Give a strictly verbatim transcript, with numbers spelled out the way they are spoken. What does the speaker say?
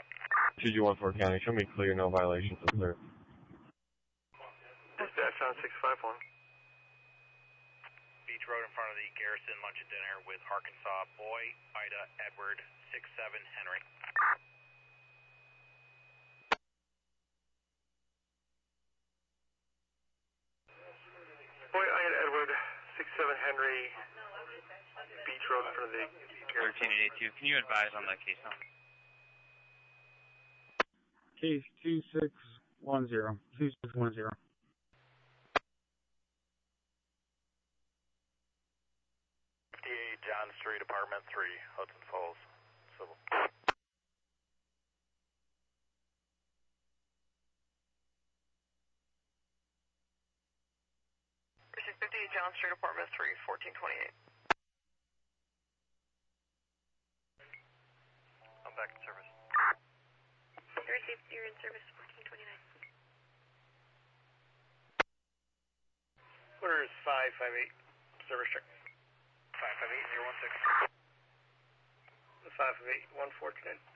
Two G one four County, show me clear, no violations, so clear. Dispatch on six five one. Beach Road in front of the Garrison Lunch and Dinner with Arkansas Boy, Ida, Edward, six seven Henry. Boy, Ida, Edward, six seven Henry, Beach Road in front of the Garrison. thirteen eighty-two, can you advise on that case now? Case two six one zero. two six one zero. fifty-eight John Street, Apartment three, Hudson Falls, Civil. fifty-eight John Street, Apartment three, fourteen twenty-eight. I'm back in service. Received, you're in service, fourteen twenty-nine. Order is five five eight, service check. five five eight zero one six. five five eight one four two nine.